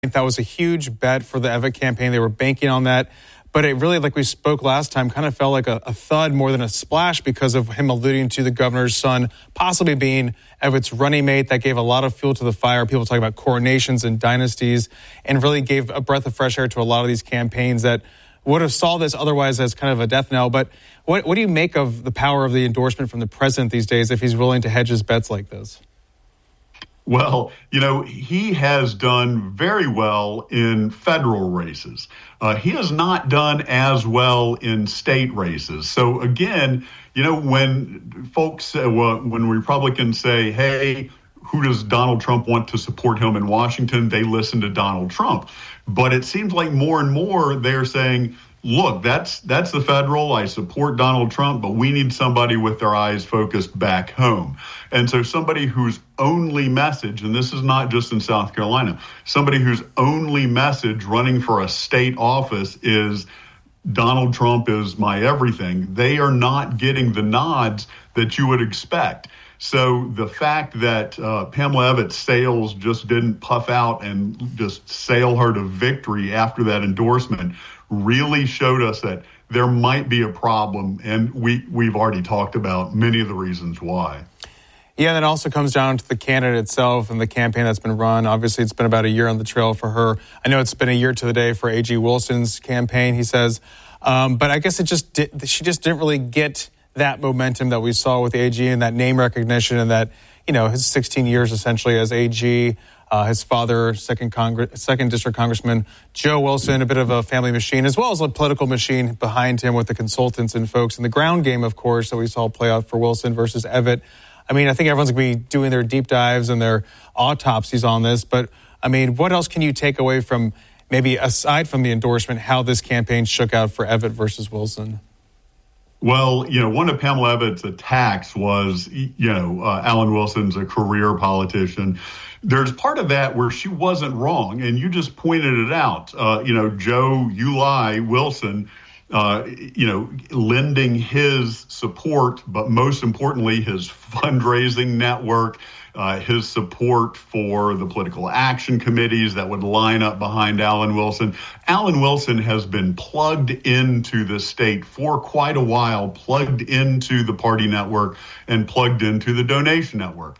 That was a huge bet for the Evett campaign. They were banking on that. But it really, like we spoke last time, kind of felt like a thud more than a splash because of him alluding to the governor's son possibly being Evett's running mate. That gave a lot of fuel to the fire. People talk about coronations and dynasties, and really gave a breath of fresh air to a lot of these campaigns that would have saw this otherwise as kind of a death knell. But what do you make of the power of the endorsement from the president these days if he's willing to hedge his bets like this? Well, he has done very well in federal races. He has not done as well in state races. So again, when folks, when Republicans say, hey, who does Donald Trump want to support him in Washington? They listen to Donald Trump. But it seems like more and more they're saying, look, that's the federal. I support Donald Trump, but we need somebody with their eyes focused back home. And so somebody whose only message, and this is not just in South Carolina, somebody whose only message running for a state office is Donald Trump is my everything, they are not getting the nods that you would expect. So the fact that Pamela Evett's sails just didn't puff out and just sail her to victory after that endorsement really showed us that there might be a problem, and we've already talked about many of the reasons why. Yeah, and it also comes down to the candidate itself and the campaign that's been run. Obviously, it's been about a year on the trail for her. I know it's been a year to the day for A.G. Wilson's campaign, he says. But I guess she just didn't really get that momentum that we saw with AG and that name recognition and that, his 16 years essentially as AG, his father, second district congressman Joe Wilson, a bit of a family machine, as well as a political machine behind him with the consultants and folks. And the ground game, of course, that we saw play out for Wilson versus Evitt. I mean, I think everyone's going to be doing their deep dives and their autopsies on this. But, I mean, what else can you take away from, maybe aside from the endorsement, how this campaign shook out for Evitt versus Wilson? Well, one of Pamela Evett's attacks was, Alan Wilson's a career politician. There's part of that where she wasn't wrong, and you just pointed it out. Joe Uli Wilson, lending his support, but most importantly, his fundraising network, his support for the political action committees that would line up behind Alan Wilson. Alan Wilson has been plugged into the state for quite a while, plugged into the party network and plugged into the donation network.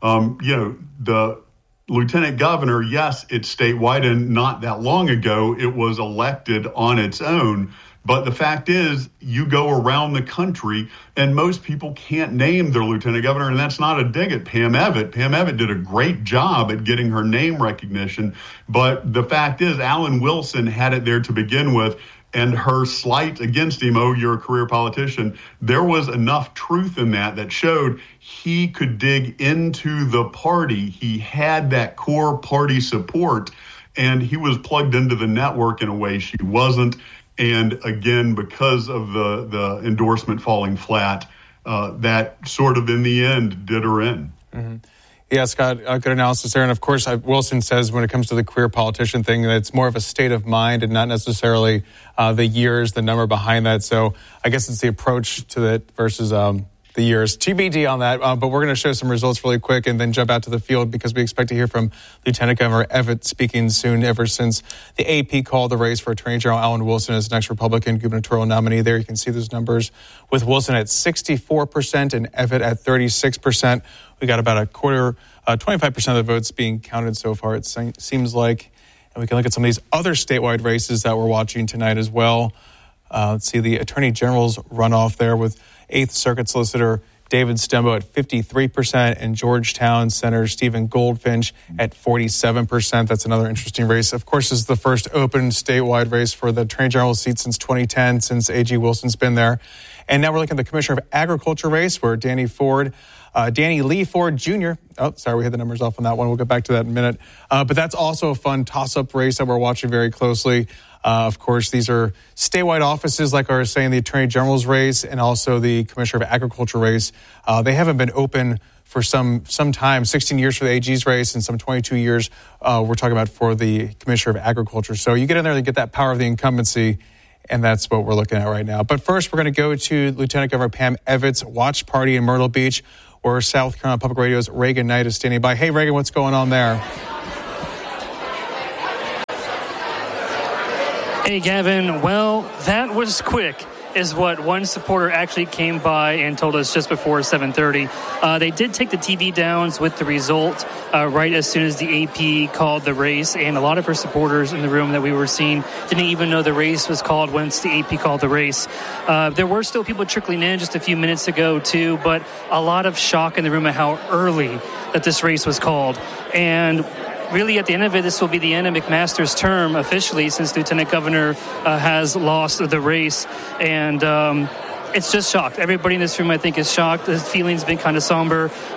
The lieutenant governor, yes, it's statewide, and not that long ago it was elected on its own. But the fact is, you go around the country and most people can't name their lieutenant governor, and that's not a dig at Pam Evitt. Pam Evitt did a great job at getting her name recognition. But the fact is, Alan Wilson had it there to begin with, and her slight against him, oh, you're a career politician, there was enough truth in that showed he could dig into the party. He had that core party support, and he was plugged into the network in a way she wasn't. And again, because of the endorsement falling flat, that sort of in the end did her in. Mm-hmm. Yeah, Scott, good analysis there. And of course, Wilson says when it comes to the career politician thing, that it's more of a state of mind and not necessarily the years, the number behind that. So I guess it's the approach to it versus the years. TBD on that, but we're going to show some results really quick and then jump out to the field because we expect to hear from Lieutenant Governor Evitt speaking soon, ever since the AP called the race for Attorney General Alan Wilson as the next Republican gubernatorial nominee. There you can see those numbers with Wilson at 64% and Evitt at 36%. We got about 25% of the votes being counted so far, it seems like. And we can look at some of these other statewide races that we're watching tonight as well. Let's see the Attorney General's runoff there with 8th Circuit Solicitor David Stembo at 53% and Georgetown Senator Stephen Goldfinch at 47%. That's another interesting race. Of course, this is the first open statewide race for the Attorney General seat since 2010, since A.G. Wilson's been there. And now we're looking at the Commissioner of Agriculture race where Danny Lee Ford Jr. Oh, sorry, we had the numbers off on that one. We'll get back to that in a minute. But that's also a fun toss-up race that we're watching very closely. Of course, these are statewide offices, like I was saying, the Attorney General's race and also the Commissioner of Agriculture race. They haven't been open for some time, 16 years for the AG's race and some 22 years we're talking about for the Commissioner of Agriculture. So you get in there to get that power of the incumbency, and that's what we're looking at right now. But first, we're going to go to Lieutenant Governor Pam Evitt's watch party in Myrtle Beach, where South Carolina Public Radio's Reagan Knight is standing by. Hey, Reagan, what's going on there? Hey, Gavin. Well, that was quick, is what one supporter actually came by and told us just before 7:30. They did take the TV downs with the result right as soon as the AP called the race, and a lot of her supporters in the room that we were seeing didn't even know the race was called once the AP called the race. There were still people trickling in just a few minutes ago, too, but a lot of shock in the room at how early that this race was called. And really, at the end of it, this will be the end of McMaster's term officially, since Lieutenant Governor has lost the race. And it's just shocked. Everybody in this room, I think, is shocked. The feeling's been kind of somber.